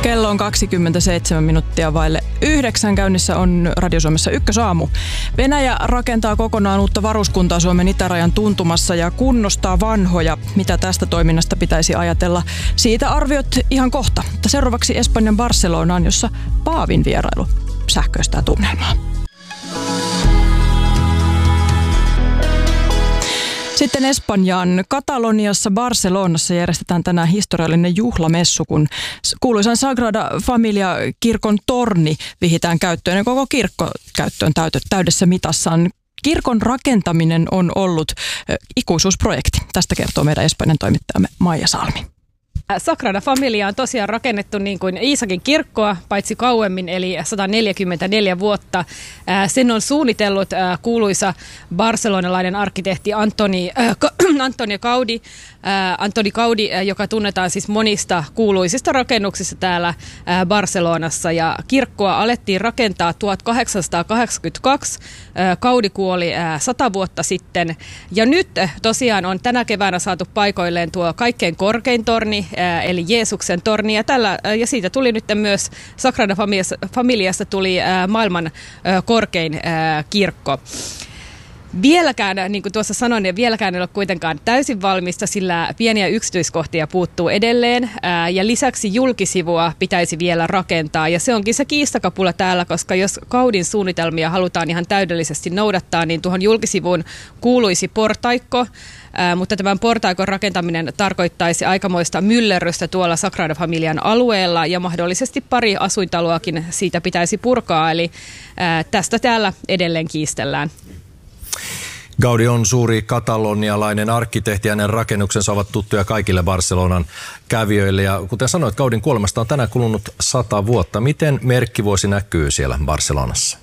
Kello on 27 minuuttia vaille 9. Käynnissä on Radio Suomessa Ykkösaamu. Venäjä rakentaa kokonaan uutta varuskuntaa Suomen itärajan tuntumassa ja kunnostaa vanhoja. Mitä tästä toiminnasta pitäisi ajatella? Siitä arviot ihan kohta. Mutta seuraavaksi Espanjan Barcelonaan, jossa paavin vierailu sähköistää tunnelmaa. Sitten Espanjan Kataloniassa Barcelonassa järjestetään tänään historiallinen juhlamessu, kun kuuluisan Sagrada Familia-kirkon torni vihitään käyttöön ja koko kirkko käyttöön täydessä mitassaan. Kirkon rakentaminen on ollut ikuisuusprojekti. Tästä kertoo meidän Espanjan toimittajamme Maija Salmi. Sagrada Familia on tosiaan rakennettu niin kuin Iisakin kirkkoa, paitsi kauemmin, eli 144 vuotta. Sen on suunnitellut kuuluisa barcelonalainen arkkitehti Antoni Gaudi, joka tunnetaan siis monista kuuluisista rakennuksista täällä Barcelonassa. Ja kirkkoa alettiin rakentaa 1882. Gaudi kuoli 100 vuotta sitten. Ja nyt tosiaan on tänä keväänä saatu paikoilleen tuo kaikkein korkein torni, eli Jeesuksen torni, ja siitä tuli nyt myös Sagrada Familiasta tuli maailman korkein kirkko. Vieläkään, niin kuin tuossa sanoin, vieläkään ei ole kuitenkaan täysin valmista, sillä pieniä yksityiskohtia puuttuu edelleen ja lisäksi julkisivua pitäisi vielä rakentaa. Ja se onkin se kiistakapula täällä, koska jos Gaudin suunnitelmia halutaan ihan täydellisesti noudattaa, niin tuohon julkisivuun kuuluisi portaikko, mutta tämän portaikon rakentaminen tarkoittaisi aikamoista myllerrystä tuolla Sagrada Familian alueella ja mahdollisesti pari asuintaloakin siitä pitäisi purkaa, eli tästä täällä edelleen kiistellään. Gaudi on suuri katalonialainen arkkitehti ja hänen rakennuksensa ovat tuttuja kaikille Barcelonan kävijöille. Ja kuten sanoit, Gaudin kuolemasta on tänään kulunut 100 vuotta. Miten merkkivuosi näkyy siellä Barcelonassa?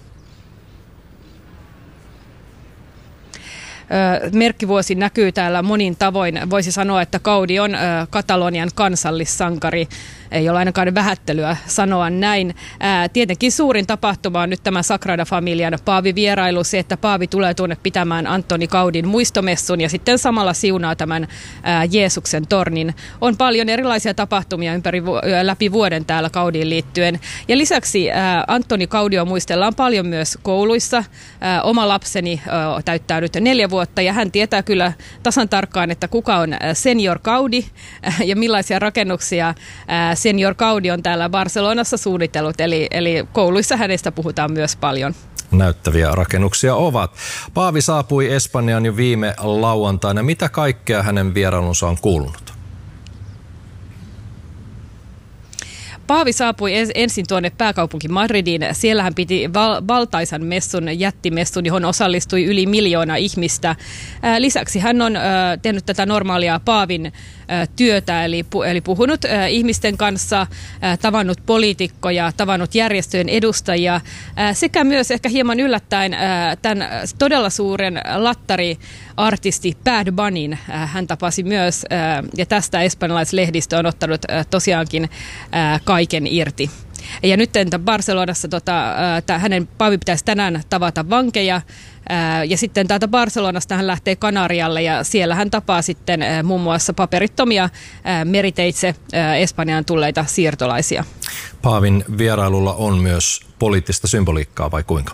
Merkkivuosi näkyy täällä monin tavoin. Voisi sanoa, että Gaudi on Katalonian kansallissankari. Ei ole ainakaan vähättelyä sanoa näin. Tietenkin suurin tapahtuma on nyt tämä Sagrada Familian paavivierailu, se, että paavi tulee tuonne pitämään Antoni Gaudin muistomessun ja sitten samalla siunaa tämän Jeesuksen tornin. On paljon erilaisia tapahtumia läpi vuoden täällä Gaudiin liittyen. Ja lisäksi Antoni Gaudia muistellaan paljon myös kouluissa. Oma lapseni täyttää nyt 4 vuotta ja hän tietää kyllä tasan tarkkaan, että kuka on Senior Gaudi ja millaisia rakennuksia Senior Gaudi on täällä Barcelonassa suunnitellut, eli kouluissa hänestä puhutaan myös paljon. Näyttäviä rakennuksia ovat. Paavi saapui Espanjaan jo viime lauantaina. Mitä kaikkea hänen vierailunsa on kuulunut? Paavi saapui ensin tuonne pääkaupunki Madridiin. Siellä hän piti valtaisan messun, jättimessun, johon osallistui yli 1 miljoona ihmistä. Lisäksi hän on tehnyt tätä normaalia paavin työtä, eli puhunut ihmisten kanssa, tavannut poliitikkoja, tavannut järjestöjen edustajia, sekä myös ehkä hieman yllättäen tämän todella suuren lattariartisti Bad Bunnyn hän tapasi myös, ja tästä espanjalaislehdistö on ottanut tosiaankin kaiken irti. Ja nyt Barcelonassa hänen paavi pitäisi tänään tavata vankeja, ja sitten täältä Barcelonasta hän lähtee Kanarialle ja siellä hän tapaa sitten muun muassa paperittomia meriteitse Espanjaan tulleita siirtolaisia. Paavin vierailulla on myös poliittista symboliikkaa vai kuinka?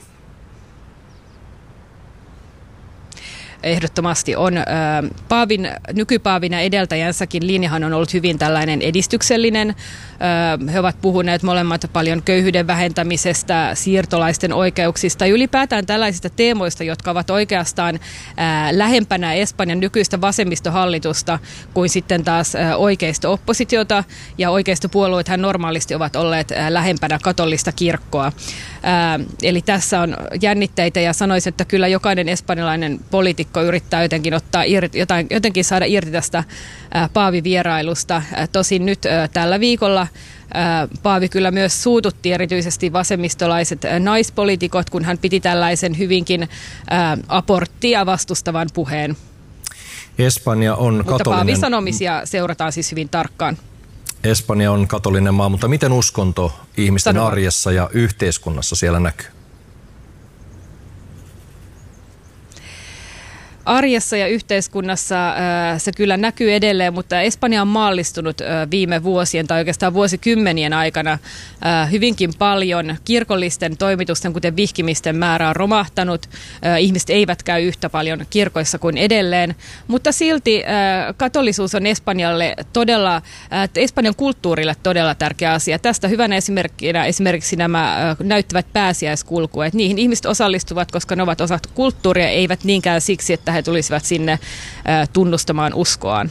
Ehdottomasti on. Nykypaavin ja edeltäjänsäkin linjahan on ollut hyvin tällainen edistyksellinen. He ovat puhuneet molemmat paljon köyhyyden vähentämisestä, siirtolaisten oikeuksista ja ylipäätään tällaisista teemoista, jotka ovat oikeastaan lähempänä Espanjan nykyistä vasemmistohallitusta kuin sitten taas oikeisto-oppositiota, ja oikeistopuolueethan normaalisti ovat olleet lähempänä katolista kirkkoa. Eli tässä on jännitteitä ja sanoisin, että kyllä jokainen espanjalainen poliitikko yrittää jotenkin saada irti tästä paavivierailusta. Tosin nyt tällä viikolla paavi kyllä myös suututti erityisesti vasemmistolaiset naispoliitikot, kun hän piti tällaisen hyvinkin aborttia vastustavan puheen. Espanja on katolinen. Mutta paavin sanomisia seurataan siis hyvin tarkkaan. Espanja on katolinen maa, mutta miten uskonto ihmisten arjessa ja yhteiskunnassa siellä näkyy? arjessa ja yhteiskunnassa se kyllä näkyy edelleen, mutta Espanja on maallistunut viime vuosien tai oikeastaan vuosikymmenien aikana hyvinkin paljon. Kirkollisten toimitusten, kuten vihkimisten määrä on romahtanut. Ihmiset eivät käy yhtä paljon kirkoissa kuin edelleen, mutta silti katolisuus on Espanjan kulttuurille todella tärkeä asia. Tästä hyvänä esimerkkinä esimerkiksi nämä näyttävät pääsiäiskulkuet. Niihin ihmiset osallistuvat, koska ne ovat osa kulttuuria, eivät niinkään siksi, että he tulisivat sinne tunnustamaan uskoaan.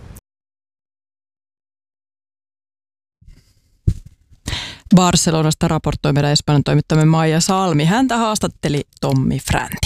Barcelonasta raportoi meidän Espanjan toimittajamme Maija Salmi. Häntä haastatteli Tommi Fränti.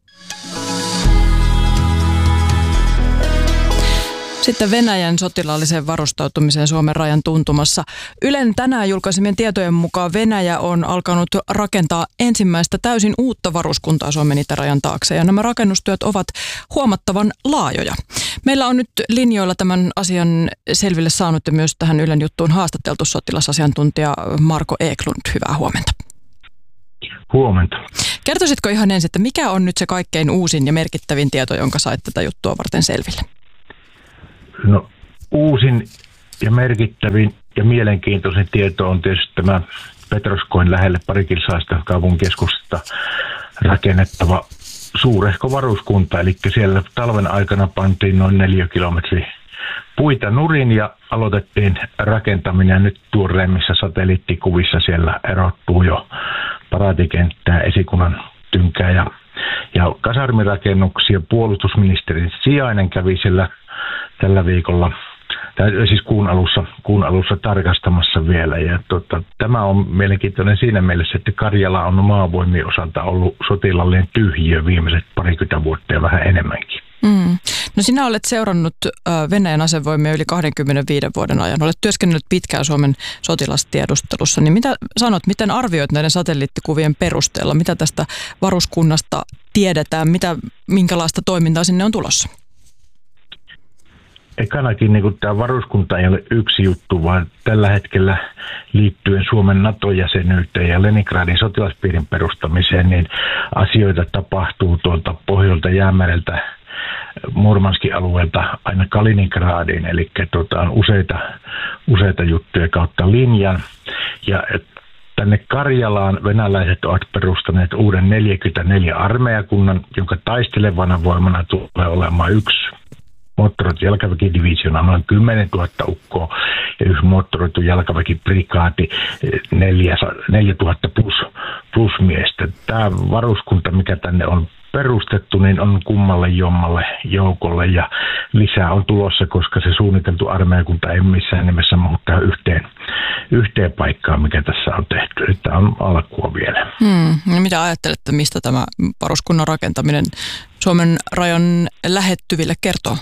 Sitten Venäjän sotilaalliseen varustautumiseen Suomen rajan tuntumassa. Ylen tänään julkaisemien tietojen mukaan Venäjä on alkanut rakentaa ensimmäistä täysin uutta varuskuntaa Suomen itärajan taakse. Ja nämä rakennustyöt ovat huomattavan laajoja. Meillä on nyt linjoilla tämän asian selville saanut ja myös tähän Ylen juttuun haastateltu sotilasasiantuntija Marko Eklund. Hyvää huomenta. Huomenta. Kertoisitko ihan ensin, että mikä on nyt se kaikkein uusin ja merkittävin tieto, jonka sait tätä juttua varten selville? No, uusin ja merkittävin ja mielenkiintoisin tieto on tietysti tämä Petroskoin lähelle pari kilsaista kaupunkikeskusta rakennettava suurehko varuskunta. Eli siellä talven aikana pantiin noin 4 kilometriä puita nurin ja aloitettiin rakentaminen. Ja nyt tuoreimmissa satelliittikuvissa siellä erottuu jo paraatikenttää, esikunnan tynkää ja kasarmirakennuksia. Puolustusministerin sijainen kävi siellä tällä viikolla, siis kuun alussa tarkastamassa vielä. Ja tämä on mielenkiintoinen siinä mielessä, että Karjala on maavoimien osalta ollut sotilallinen tyhjiö viimeiset 20 vuotta ja vähän enemmänkin. No sinä olet seurannut Venäjän asevoimia yli 25 vuoden ajan. Olet työskennellyt pitkään Suomen sotilastiedustelussa. Niin mitä sanot, miten arvioit näiden satelliittikuvien perusteella? Mitä tästä varuskunnasta tiedetään? Minkälaista toimintaa sinne on tulossa? Ekanakin niin tämä varuskunta ei ole yksi juttu, vaan tällä hetkellä liittyen Suomen NATO-jäsenyyteen ja Leningradin sotilaspiirin perustamiseen, niin asioita tapahtuu tuolta pohjolta Jäämereltä Murmanskin alueelta aina Kaliningradiin, eli on useita juttuja kautta linjan. Ja tänne Karjalaan venäläiset ovat perustaneet uuden 44 armeijakunnan, jonka taistelevana voimana tulee olemaan yksi moottoroitu jalkaväkidivisioona noin 10 000 ukkoa ja yksi moottoroitu jalkaväkiprikaati 4 000 plus miestä. Tämä varuskunta, mikä tänne on perustettu, niin on kummalle jommalle joukolle ja lisää on tulossa, koska se suunniteltu armeijakunta ei missään nimessä mahdu tähän yhteen paikkaan, mikä tässä on tehty. Tämä on alkua vielä. No mitä ajattelette, mistä tämä varuskunnan rakentaminen Suomen rajan lähettyville kertoo?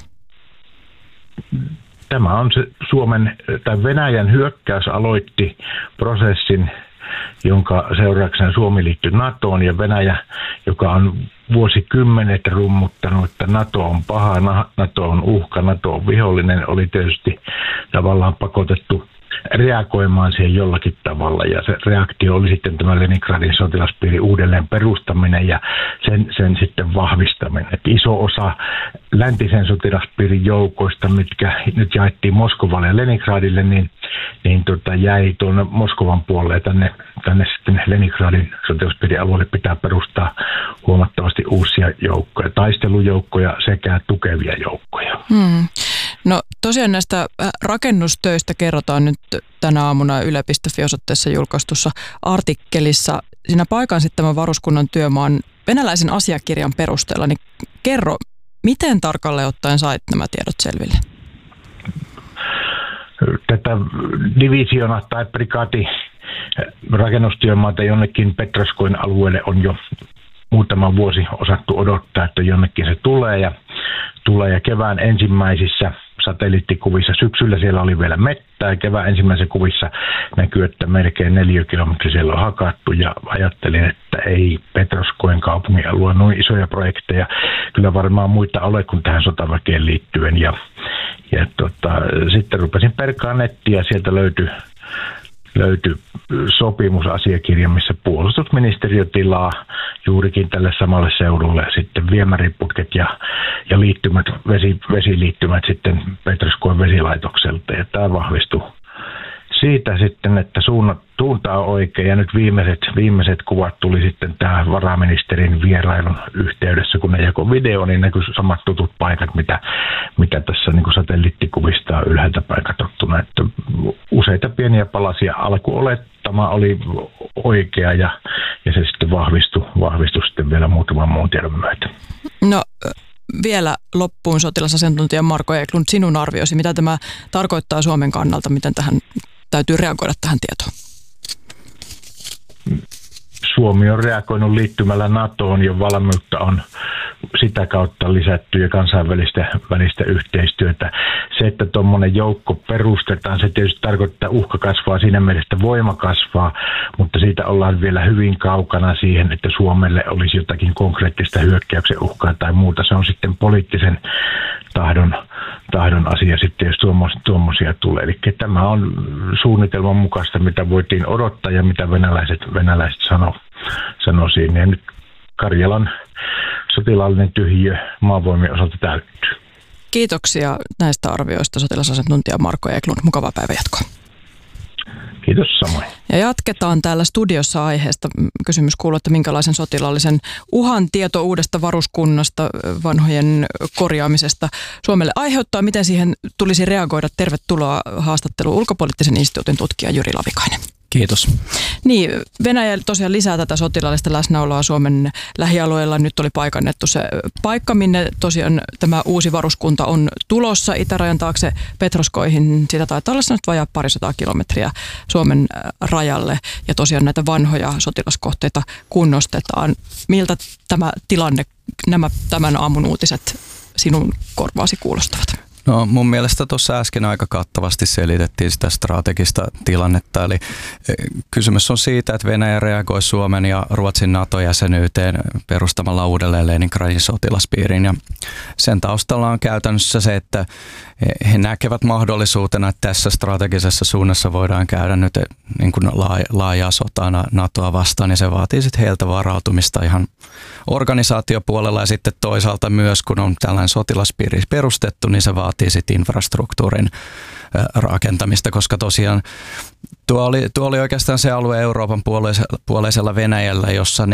Tämä on se Venäjän hyökkäys aloitti prosessin, jonka seurauksena Suomi liittyi NATOon ja Venäjä, joka on vuosikymmenet rummuttanut, että NATO on paha, NATO on uhka, NATO on vihollinen, oli tietysti tavallaan pakotettu reagoimaan siihen jollakin tavalla ja se reaktio oli sitten tämä Leningradin sotilaspiirin uudelleen perustaminen ja sen sitten vahvistaminen. Et iso osa läntisen sotilaspiirin joukoista, mitkä nyt jaettiin Moskovalle ja Leningradille, niin jäi tuonne Moskovan puolelle tänne sitten Leningradin sotilaspiirin alueelle pitää perustaa huomattavasti uusia joukkoja, taistelujoukkoja sekä tukevia joukkoja. No tosiaan näistä rakennustöistä kerrotaan nyt tänä aamuna yle.fi-osoitteessa julkaistussa artikkelissa. Siinä paikansit tämän varuskunnan työmaan venäläisen asiakirjan perusteella, niin kerro, miten tarkalleen ottaen sait nämä tiedot selville? Tätä divisiona tai prikaati rakennustyömaata jonnekin Petroskoin alueelle on jo muutama vuosi osattu odottaa, että jonnekin se tulee ja kevään ensimmäisissä satelliittikuvissa, syksyllä siellä oli vielä mettää ja kevään ensimmäisissä kuvissa näkyy, että melkein 4 kilometriä siellä on hakattu ja ajattelin, että ei Petroskoin kaupungin alue noin isoja projekteja, kyllä varmaan muita ole kuin tähän sotaväkeen liittyen ja sitten rupesin perkaan nettiä ja sieltä löytyi löytyi sopimusasiakirja, missä puolustusministeriö tilaa juurikin tälle samalle seudulle sitten viemäriputket ja liittymät, vesiliittymät sitten Petroskoen vesilaitokselta. Ja tämä vahvistui siitä sitten, että suunta on oikein. Ja nyt viimeiset kuvat tuli sitten tämä varaministerin vierailun yhteydessä, kun ne jakoi video, niin näkyi samat tutut paikat, mitä tässä niin kuin satelliittikuvista on ylhäältä päin katsottuna. Että useita pieniä palasia. Alkuolettama oli oikea ja se sitten vahvistui sitten vielä muutaman muun tiedon myötä. No vielä loppuun sotilasasiantuntija Marko Eklund, sinun arvioisi, mitä tämä tarkoittaa Suomen kannalta, miten tähän täytyy reagoida tähän tietoon? Suomi on reagoinut liittymällä NATOon, jo valmiutta on sitä kautta lisätty ja kansainvälistä yhteistyötä. Se, että tuommoinen joukko perustetaan, se tietysti tarkoittaa, että uhka kasvaa siinä mielessä, että voima kasvaa, mutta siitä ollaan vielä hyvin kaukana siihen, että Suomelle olisi jotakin konkreettista hyökkäyksen uhkaa tai muuta. Se on sitten poliittisen tahdon asia sitten, jos tuommoisia tulee. Eli tämä on suunnitelman mukaista, mitä voitiin odottaa ja mitä venäläiset sanoi siinä. Ja nyt Karjalan sotilaallinen tyhjiö maavoimien osalta täyttyy. Kiitoksia näistä arvioista sotilasasiantuntija Marko Eklund. Mukavaa päivänjatkoa. Kiitos samoin. Ja jatketaan täällä studiossa aiheesta. Kysymys kuuluu, että minkälaisen sotilaallisen uhan tieto uudesta varuskunnasta, vanhojen korjaamisesta Suomelle aiheuttaa. Miten siihen tulisi reagoida? Tervetuloa haastatteluun ulkopoliittisen instituutin tutkija Jyri Lavikainen. Kiitos. Niin, Venäjä tosiaan lisää tätä sotilaallista läsnäoloa Suomen lähialueella. Nyt oli paikannettu se paikka, minne tosiaan tämä uusi varuskunta on tulossa itärajan taakse Petroskoihin. Siitä taitaa olla nyt vajaa 200 kilometriä Suomen rajalle. Ja tosiaan näitä vanhoja sotilaskohteita kunnostetaan. Miltä tämä tilanne, nämä tämän aamun uutiset sinun korvaasi kuulostavat? No mun mielestä tuossa äsken aika kattavasti selitettiin sitä strategista tilannetta, eli kysymys on siitä, että Venäjä reagoi Suomen ja Ruotsin NATO-jäsenyyteen perustamalla uudelleen Leningradin sotilaspiirin, ja sen taustalla on käytännössä se, että he näkevät mahdollisuutena, että tässä strategisessa suunnassa voidaan käydä nyt niin kuin laajaa sotaa NATOa vastaan, ja se vaatii sitten heiltä varautumista ihan organisaatiopuolella, ja sitten toisaalta myös, kun on tällainen sotilaspiiri perustettu, niin se vaatii sitten infrastruktuurin rakentamista, koska tosiaan tuo oli oikeastaan se alue Euroopan puoleisella Venäjällä,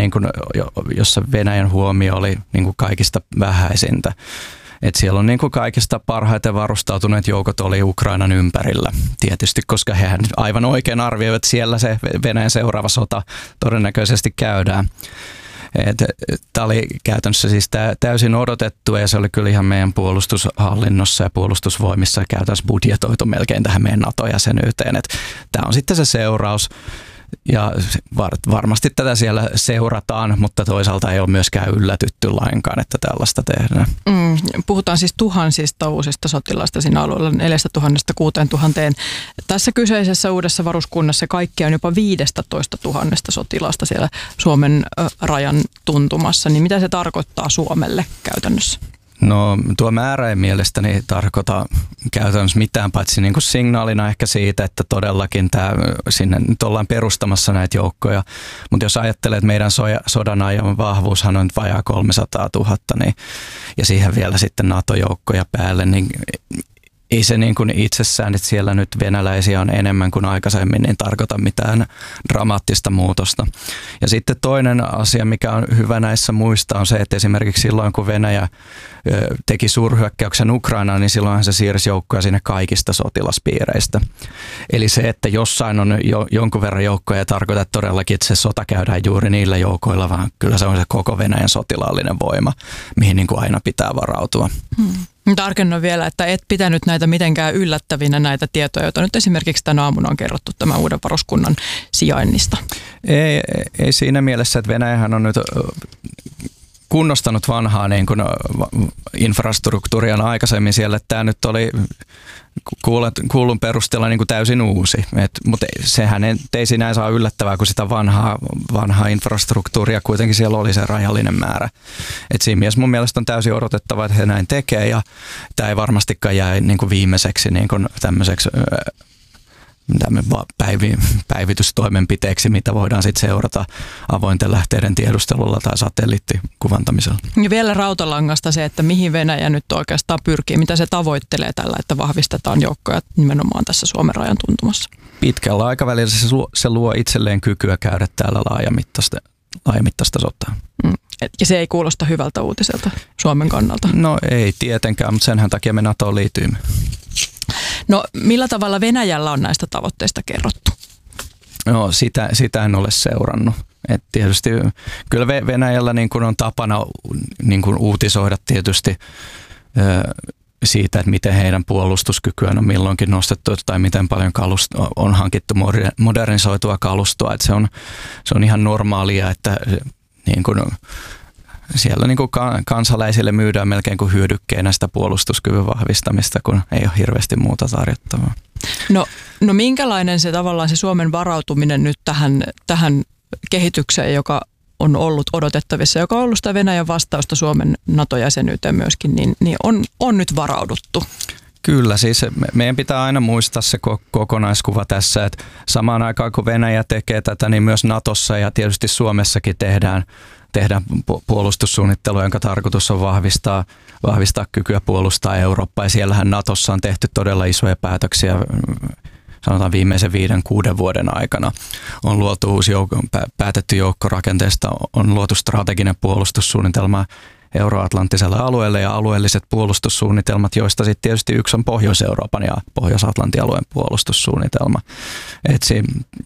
jossa Venäjän huomio oli niin kuin kaikista vähäisintä. Et siellä on niin kuin kaikista parhaiten varustautuneet joukot oli Ukrainan ympärillä, tietysti, koska hehän aivan oikein arvioivat, että siellä se Venäjän seuraava sota todennäköisesti käydään. Tämä oli käytännössä siis täysin odotettu, ja se oli kyllä ihan meidän puolustushallinnossa ja puolustusvoimissa käytännössä budjetoitu melkein tähän meidän NATO-jäsenyyteen. Tämä on sitten se seuraus. Ja varmasti tätä siellä seurataan, mutta toisaalta ei ole myöskään yllätytty lainkaan, että tällaista tehdään. Puhutaan siis tuhansista uusista sotilaista siinä alueella, 4000 6000. Tässä kyseisessä uudessa varuskunnassa kaikki on jopa 15 000 sotilasta siellä Suomen rajan tuntumassa. Niin mitä se tarkoittaa Suomelle käytännössä? No tuo määrä ei mielestäni tarkoita käytännössä mitään, paitsi niin kuin signaalina ehkä siitä, että todellakin sinne nyt ollaan perustamassa näitä joukkoja. Mutta jos ajattelee, että meidän sodan ajan vahvuushan on vajaa 300 000, niin, ja siihen vielä sitten NATO-joukkoja päälle, niin ei se niin kuin itsessään, että siellä nyt venäläisiä on enemmän kuin aikaisemmin, niin tarkoita mitään dramaattista muutosta. Ja sitten toinen asia, mikä on hyvä näissä muistaa, on se, että esimerkiksi silloin, kun Venäjä teki suurhyökkäyksen Ukrainaan, niin silloinhan se siirsi joukkoja sinne kaikista sotilaspiireistä. Eli se, että jossain on jonkun verran joukkoja, ei tarkoita todellakin, että se sota käydään juuri niillä joukoilla, vaan kyllä se on se koko Venäjän sotilaallinen voima, mihin niin kuin aina pitää varautua. Tarkennan vielä, että et pitänyt näitä mitenkään yllättävinä näitä tietoja, joita nyt esimerkiksi tänä aamuna on kerrottu tämän uuden varuskunnan sijainnista. Ei siinä mielessä, että Venäjähän on nyt kunnostanut vanhaa niin kuin infrastruktuuria aikaisemmin siellä. Tämä nyt oli kuulun perusteella niin kuin täysin uusi, mutta sehän ei sinä saa yllättävää, kun sitä vanhaa infrastruktuuria kuitenkin siellä oli se rajallinen määrä. Et siinä mielessä mun mielestä on täysin odotettava, että he näin tekee, ja tämä ei varmastikaan jää niin kuin viimeiseksi niin kuin tämmöiseksi päivitystoimenpiteeksi, mitä voidaan sitten seurata avointen lähteiden tiedustelulla tai satelliittikuvantamisella. Ja vielä rautalangasta se, että mihin Venäjä nyt oikeastaan pyrkii, mitä se tavoittelee tällä, että vahvistetaan joukkoja nimenomaan tässä Suomen rajan tuntumassa. Pitkällä aikavälillä se luo itselleen kykyä käydä täällä laajamittaista sotaa. Ja se ei kuulosta hyvältä uutiselta Suomen kannalta. No ei tietenkään, mutta senhän takia me NATOon liityimme. No millä tavalla Venäjällä on näistä tavoitteista kerrottu? No sitä en ole seurannut. Et tietysti kyllä Venäjällä niin kuin on tapana niin kuin uutisoida tietysti siitä, että miten heidän puolustuskykyään on milloinkin nostettu tai miten paljon on hankittu modernisoitua kalustoa. Et se on ihan normaalia, että niin kuin siellä niin kuin kansalaisille myydään melkein kuin hyödykkeenä sitä puolustuskyvyn vahvistamista, kun ei ole hirveästi muuta tarjottavaa. No minkälainen se tavallaan se Suomen varautuminen nyt tähän kehitykseen, joka on ollut odotettavissa, joka on ollut sitä Venäjän vastausta Suomen NATO-jäsenyyteen myöskin, niin on nyt varauduttu? Kyllä, siis meidän pitää aina muistaa se kokonaiskuva tässä, että samaan aikaan kun Venäjä tekee tätä, niin myös NATOssa ja tietysti Suomessakin tehdään puolustussuunnittelua, jonka tarkoitus on vahvistaa kykyä puolustaa Eurooppaa. Ja siellähän NATOssa on tehty todella isoja päätöksiä, sanotaan viimeisen 5-6 vuoden aikana. On luotu uusi päätetty joukkorakenteesta, on luotu strateginen puolustussuunnitelma euroatlanttiselle alueelle ja alueelliset puolustussuunnitelmat, joista sitten tietysti yksi on Pohjois-Euroopan ja Pohjois-Atlantin alueen puolustussuunnitelma.